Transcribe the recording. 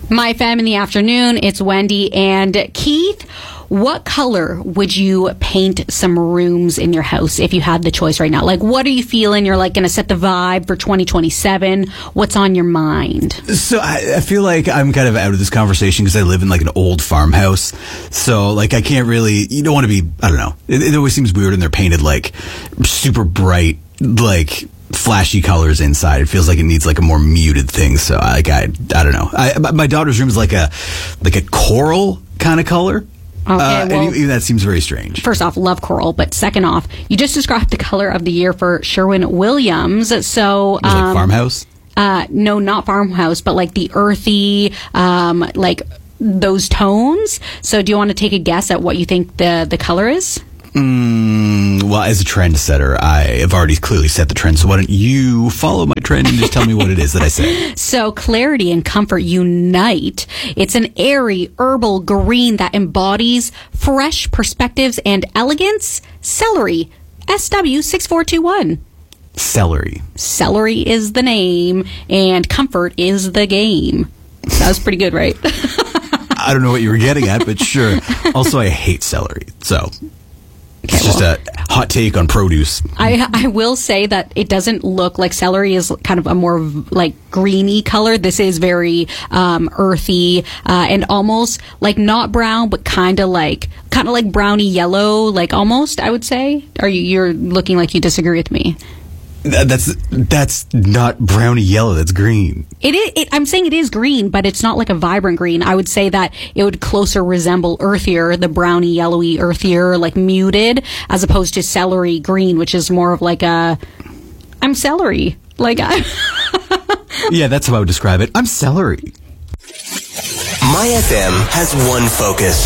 My Femme in the afternoon. It's Wendy and Keith. What color would you paint some rooms in your house if you had the choice right now? Like, what are you feeling? You're like going to set the vibe for 2027. What's on your mind? So I feel like I'm kind of out of this conversation because I live in like an old farmhouse. So like I can't really, you don't want to be, I don't know. It always seems weird when they're painted like super bright, like flashy colors inside. It feels like it needs like a more muted thing. So I don't know. My daughter's room is like a coral kind of color. Okay, well, and even that seems very strange. First off, love coral, but second off, you just described the color of the year for Sherwin-Williams. So, like farmhouse? No, not farmhouse, but like the earthy, like those tones. So, do you want to take a guess at what you think the color is? Well, as a trendsetter, I have already clearly set the trend. So why don't you follow my trend and just tell me what it is that I say? So clarity and comfort unite. It's an airy, herbal green that embodies fresh perspectives and elegance. Celery. SW6421. Celery. Celery is the name, and comfort is the game. That was pretty good, right? I don't know what you were getting at, but sure. Also, I hate celery, so... It's just a hot take on produce. I will say that it doesn't look like celery is kind of a more like greeny color. This is very earthy and almost like not brown, but kind of like browny yellow, like almost. I would say. You're looking like you disagree with me? That's not browny yellow. That's green. I'm saying it is green, but it's not like a vibrant green. I would say that it would closer resemble earthier, the browny yellowy earthier, like muted, as opposed to celery green, which is more of like I'm celery. Like yeah, that's how I would describe it. I'm celery. My FM has one focus.